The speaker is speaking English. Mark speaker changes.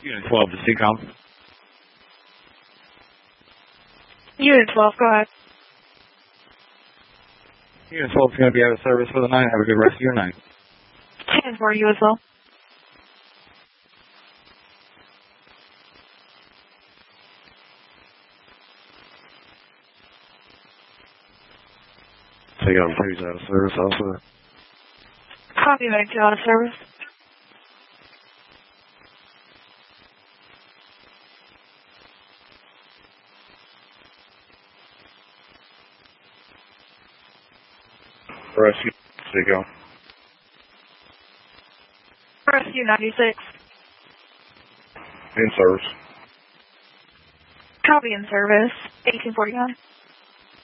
Speaker 1: Unit 12 to CCOM.
Speaker 2: Unit 12, go ahead.
Speaker 1: Unit 12 is going to be out of service for the night. Have a good rest of your night.
Speaker 2: 10 for you as well.
Speaker 1: CCOM 2's out of service also.
Speaker 2: Copy, Meg 2 out of service.
Speaker 1: Rescue, CCOM.
Speaker 2: Rescue 96.
Speaker 1: In service.
Speaker 2: Copy in service. 1849.